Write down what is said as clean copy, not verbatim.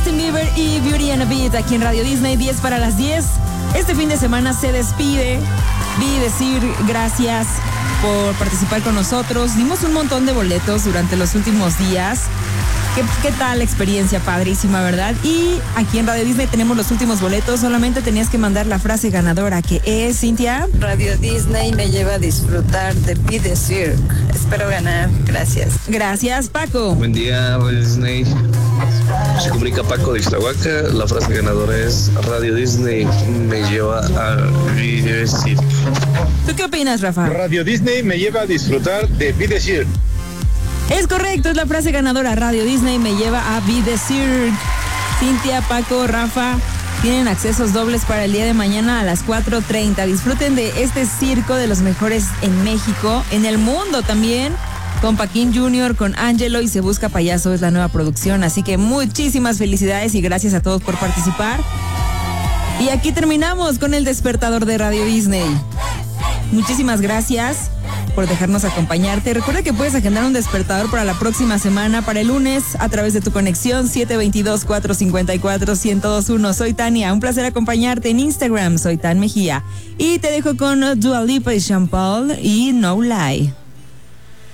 Justin Bieber y Beauty and a Beat aquí en Radio Disney, 10 para las 10. Este fin de semana se despide. Vi decir gracias por participar con nosotros. Dimos un montón de boletos durante los últimos días. ¿Qué tal la experiencia? Padrísima, ¿verdad? Y aquí en Radio Disney tenemos los últimos boletos. Solamente tenías que mandar la frase ganadora, que es, Cintia. Radio Disney me lleva a disfrutar de Be The Cirque. Espero ganar. Gracias. Gracias, Paco. Buen día, Radio Disney. Se comunica Paco de Ixtlahuaca. La frase ganadora es: Radio Disney me lleva a Be The Cirque. ¿Tú qué opinas, Rafa? Radio Disney me lleva a disfrutar de Be The Cirque. Es correcto, es la frase ganadora. Radio Disney me lleva a Be The Cirque. Cintia, Paco, Rafa tienen accesos dobles para el día de mañana a las 4:30. Disfruten de este circo de los mejores en México, en el mundo también, con Paquín Jr., con Angelo y Se Busca Payaso, es la nueva producción. Así que muchísimas felicidades y gracias a todos por participar. Y aquí terminamos con el despertador de Radio Disney. Muchísimas gracias por dejarnos acompañarte. Recuerda que puedes agendar un despertador para la próxima semana, para el lunes, a través de tu conexión 722-454-1021. Soy Tania, un placer acompañarte en Instagram, soy Tan Mejía. Y te dejo con Dua Lipa y Sean Paul y No Lie.